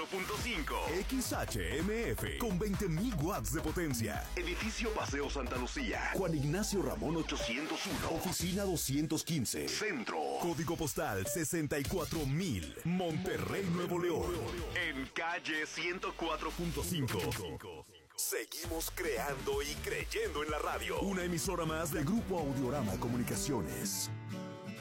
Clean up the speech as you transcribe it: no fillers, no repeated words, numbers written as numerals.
104.5. XHMF con 20.000 watts de potencia. Edificio Paseo Santa Lucía. Juan Ignacio Ramón 801. Oficina 215. Centro. Código postal 64,000. Monterrey, Nuevo León. En calle 104.5. Seguimos creando y creyendo en la radio. Una emisora más de Grupo Audiorama Comunicaciones.